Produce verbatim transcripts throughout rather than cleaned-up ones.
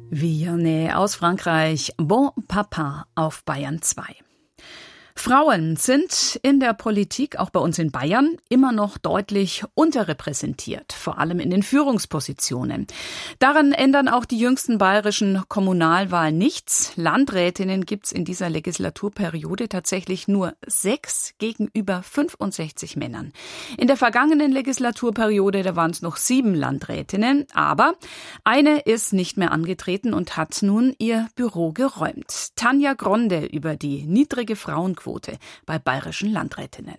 Vianney aus Frankreich, Bon Papa auf Bayern zwei. Frauen sind in der Politik, auch bei uns in Bayern, immer noch deutlich unterrepräsentiert, vor allem in den Führungspositionen. Daran ändern auch die jüngsten bayerischen Kommunalwahlen nichts. Landrätinnen gibt's in dieser Legislaturperiode tatsächlich nur sechs gegenüber fünfundsechzig Männern. In der vergangenen Legislaturperiode, da waren es noch sieben Landrätinnen, aber eine ist nicht mehr angetreten und hat nun ihr Büro geräumt. Tanja Gronde über die niedrige Frauenquote bei bayerischen Landrätinnen.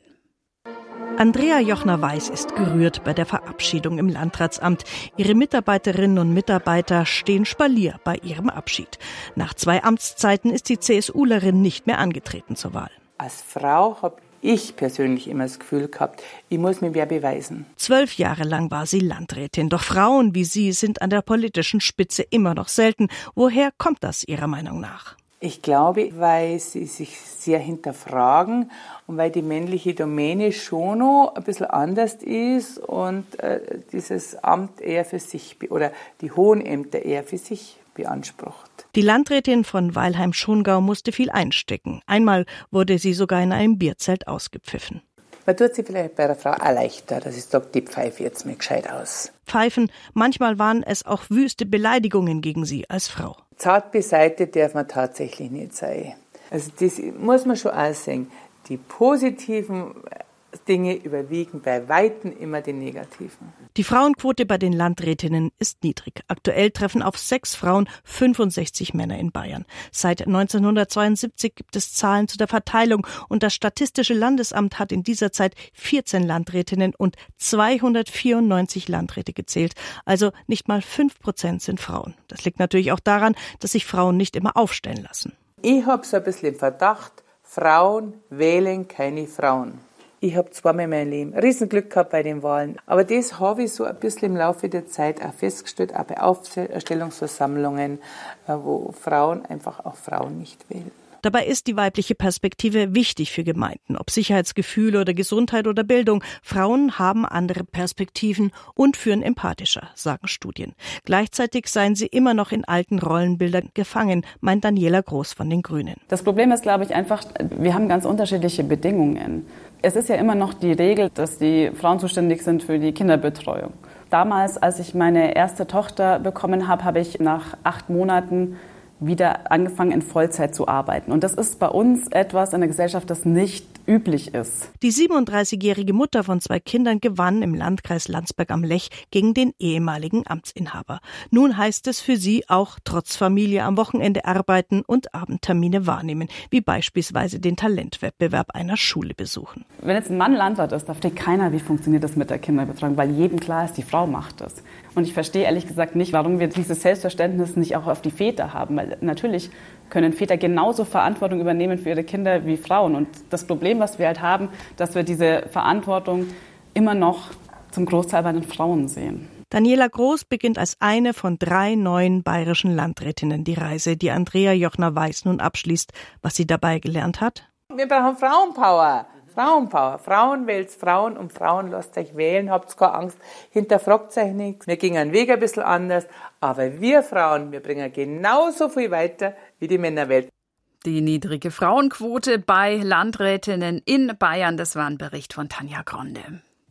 Andrea Jochner-Weiß ist gerührt bei der Verabschiedung im Landratsamt. Ihre Mitarbeiterinnen und Mitarbeiter stehen Spalier bei ihrem Abschied. Nach zwei Amtszeiten ist die CSUlerin nicht mehr angetreten zur Wahl. Als Frau habe ich persönlich immer das Gefühl gehabt, ich muss mich mehr beweisen. Zwölf Jahre lang war sie Landrätin. Doch Frauen wie sie sind an der politischen Spitze immer noch selten. Woher kommt das Ihrer Meinung nach? Ich glaube, weil sie sich sehr hinterfragen und weil die männliche Domäne schon noch ein bisschen anders ist und äh, dieses Amt eher für sich, oder die hohen Ämter eher für sich beansprucht. Die Landrätin von Weilheim-Schongau musste viel einstecken. Einmal wurde sie sogar in einem Bierzelt ausgepfiffen. Man tut sich vielleicht bei der Frau auch leichter, dass ich sage, die pfeife jetzt mir gescheit aus. Pfeifen, manchmal waren es auch wüste Beleidigungen gegen sie als Frau. Zart beseitigt darf man tatsächlich nicht sein. Also das muss man schon auch sehen. Die positiven Dinge überwiegen bei Weitem immer die negativen. Die Frauenquote bei den Landrätinnen ist niedrig. Aktuell treffen auf sechs Frauen fünfundsechzig Männer in Bayern. Seit neunzehnhundertzweiundsiebzig gibt es Zahlen zu der Verteilung und das Statistische Landesamt hat in dieser Zeit vierzehn Landrätinnen und zweihundertvierundneunzig Landräte gezählt. Also nicht mal fünf Prozent sind Frauen. Das liegt natürlich auch daran, dass sich Frauen nicht immer aufstellen lassen. Ich habe so ein bisschen im Verdacht, Frauen wählen keine Frauen. Ich habe zweimal in meinem Leben Riesenglück gehabt bei den Wahlen. Aber das habe ich so ein bisschen im Laufe der Zeit auch festgestellt, auch bei Aufstellungsversammlungen, wo Frauen einfach auch Frauen nicht wählen. Dabei ist die weibliche Perspektive wichtig für Gemeinden, ob Sicherheitsgefühle oder Gesundheit oder Bildung. Frauen haben andere Perspektiven und führen empathischer, sagen Studien. Gleichzeitig seien sie immer noch in alten Rollenbildern gefangen, meint Daniela Groß von den Grünen. Das Problem ist, glaube ich, einfach, wir haben ganz unterschiedliche Bedingungen. Es ist ja immer noch die Regel, dass die Frauen zuständig sind für die Kinderbetreuung. Damals, als ich meine erste Tochter bekommen habe, habe ich nach acht Monaten wieder angefangen, in Vollzeit zu arbeiten. Und das ist bei uns etwas in der Gesellschaft, das nicht üblich ist. Die siebenunddreißigjährige Mutter von zwei Kindern gewann im Landkreis Landsberg am Lech gegen den ehemaligen Amtsinhaber. Nun heißt es für sie auch trotz Familie am Wochenende arbeiten und Abendtermine wahrnehmen, wie beispielsweise den Talentwettbewerb einer Schule besuchen. Wenn jetzt ein Mann Landwirt ist, da versteht keiner, wie funktioniert das mit der Kinderbetreuung, weil jedem klar ist, die Frau macht das. Und ich verstehe ehrlich gesagt nicht, warum wir dieses Selbstverständnis nicht auch auf die Väter haben, weil natürlich können Väter genauso Verantwortung übernehmen für ihre Kinder wie Frauen. Und das Problem, was wir halt haben, dass wir diese Verantwortung immer noch zum Großteil bei den Frauen sehen. Daniela Groß beginnt als eine von drei neuen bayerischen Landrätinnen die Reise, die Andrea Jochner-Weiß nun abschließt. Was sie dabei gelernt hat? Wir brauchen Frauenpower. Frauenpower. Frauen wählt Frauen und Frauen lasst euch wählen, habt keine Angst, hinterfragt euch nichts. Wir gingen einen Weg ein bisschen anders, aber wir Frauen, wir bringen genauso viel weiter wie die Männerwelt. Die niedrige Frauenquote bei Landrätinnen in Bayern, das war ein Bericht von Tanja Gronde.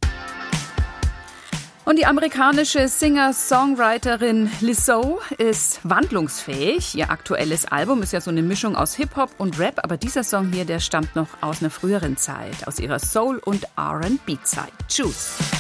Und die amerikanische Singer-Songwriterin Lizzo ist wandlungsfähig. Ihr aktuelles Album ist ja so eine Mischung aus Hip-Hop und Rap, aber dieser Song hier, der stammt noch aus einer früheren Zeit, aus ihrer Soul- und R and B-Zeit. Tschüss.